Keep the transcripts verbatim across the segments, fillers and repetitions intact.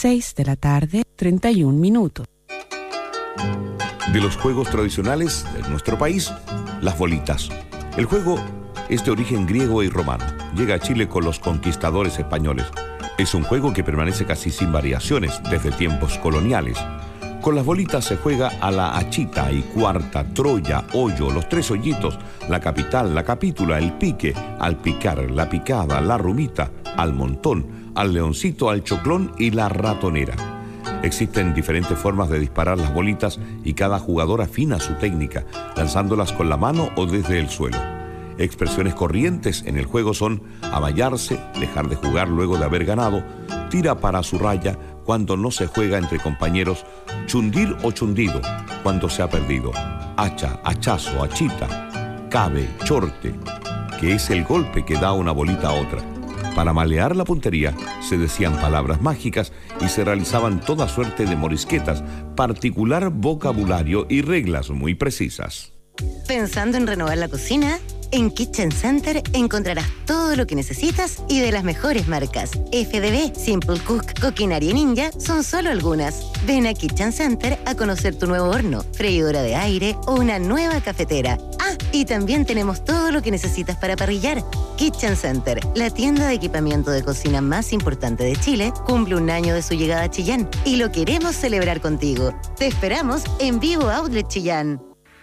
seis de la tarde, treinta y un minutos. De los juegos tradicionales de nuestro país, las bolitas. El juego es de origen griego y romano. Llega a Chile con los conquistadores españoles. Es un juego que permanece casi sin variaciones desde tiempos coloniales. Con las bolitas se juega a la achita y cuarta, troya, hoyo, los tres hoyitos, la capital, la capítula, el pique, al picar, la picada, la rumita, al montón, al leoncito, al choclón y la ratonera. Existen diferentes formas de disparar las bolitas y cada jugador afina su técnica, lanzándolas con la mano o desde el suelo. Expresiones corrientes en el juego son abayarse, dejar de jugar luego de haber ganado, tira para su raya cuando no se juega entre compañeros, chundir o chundido cuando se ha perdido, hacha, hachazo, achita, cabe, chorte, que es el golpe que da una bolita a otra. Para malear la puntería se decían palabras mágicas y se realizaban toda suerte de morisquetas, particular vocabulario y reglas muy precisas. ¿Pensando en renovar la cocina? En Kitchen Center encontrarás todo lo que necesitas y de las mejores marcas. F D B, Simple Cook, Coquinaria Ninja son solo algunas. Ven a Kitchen Center a conocer tu nuevo horno, freidora de aire o una nueva cafetera. Ah, y también tenemos todo lo que necesitas para parrillar. Kitchen Center, la tienda de equipamiento de cocina más importante de Chile, cumple un año de su llegada a Chillán y lo queremos celebrar contigo. Te esperamos en Vivo Outlet Chillán.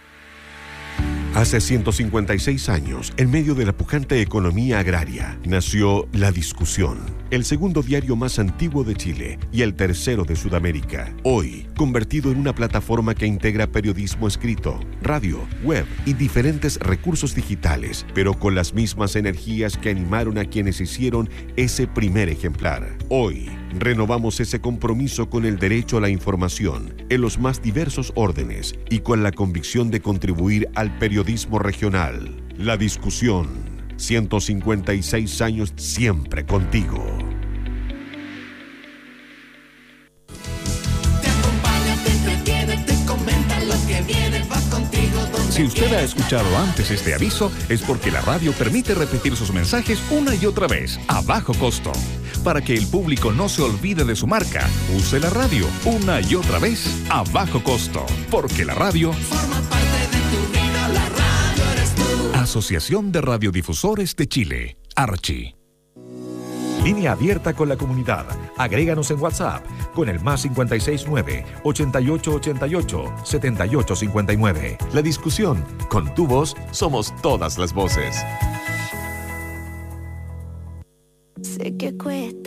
Hace ciento cincuenta y seis años, en medio de la pujante economía agraria, nació La Discusión, el segundo diario más antiguo de Chile y el tercero de Sudamérica. Hoy, convertido en una plataforma que integra periodismo escrito, radio, web y diferentes recursos digitales, pero con las mismas energías que animaron a quienes hicieron ese primer ejemplar. Hoy, renovamos ese compromiso con el derecho a la información en los más diversos órdenes y con la convicción de contribuir al periodismo regional. La Discusión, ciento cincuenta y seis años siempre contigo. Te acompaña, te entretiene, te comenta lo que viene, va contigo donde Si usted quiera. ha escuchado antes este aviso, es porque la radio permite repetir sus mensajes una y otra vez, a bajo costo. Para que el público no se olvide de su marca, use la radio una y otra vez a bajo costo. Porque la radio Forma parte de tu vida, la radio eres tú. Asociación de Radiodifusores de Chile, Archi. Línea abierta con la comunidad. Agréganos en WhatsApp con el más cinco seis nueve, ochenta y ocho ochenta y ocho, setenta y ocho cincuenta y nueve. La Discusión. Con tu voz somos todas las voces. Sé que cuesta